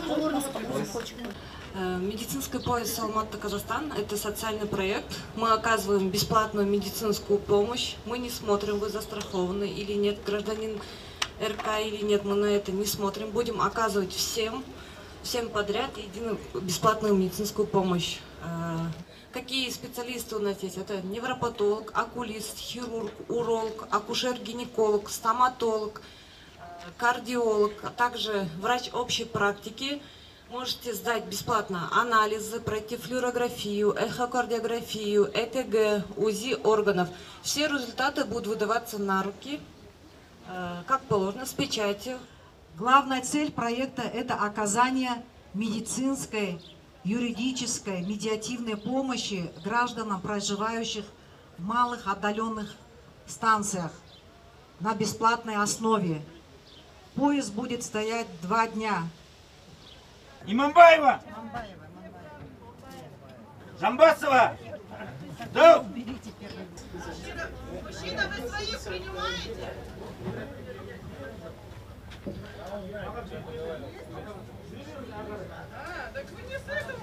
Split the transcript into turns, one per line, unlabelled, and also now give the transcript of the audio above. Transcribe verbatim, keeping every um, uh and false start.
Медицинский пояс Алматы, Казахстан – это социальный проект. Мы оказываем бесплатную медицинскую помощь. Мы не смотрим, вы застрахованы или нет, гражданин РК или нет, мы на это не смотрим. Будем оказывать всем, всем подряд единую бесплатную медицинскую помощь. Какие специалисты у нас есть? Это невропатолог, окулист, хирург, уролог, акушер-гинеколог, стоматолог, кардиолог, а также врач общей практики. Можете сдать бесплатно анализы, пройти флюорографию, эхокардиографию, ЭКГ, УЗИ органов. Все результаты будут выдаваться на руки, как положено, с печатью.
Главная цель проекта – это оказание медицинской, юридической, медиативной помощи гражданам, проживающих в малых отдаленных станциях на бесплатной основе. Поезд будет стоять два дня.
Имамбаева! Жамбасова! Да!
Мужчина, вы своих принимаете? А, так вы не с этого